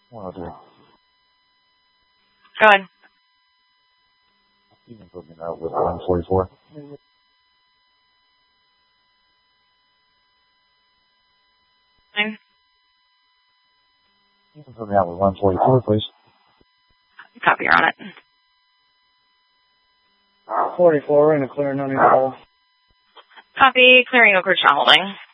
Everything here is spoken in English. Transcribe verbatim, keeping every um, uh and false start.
one oh three. Go ahead. You can put me out with one forty-four. Fine. You can put me out with one forty-four, please. Copy, you're on it. forty-four, we're going to clear none of your call. Copy, clearing Oak Ridge, not holding.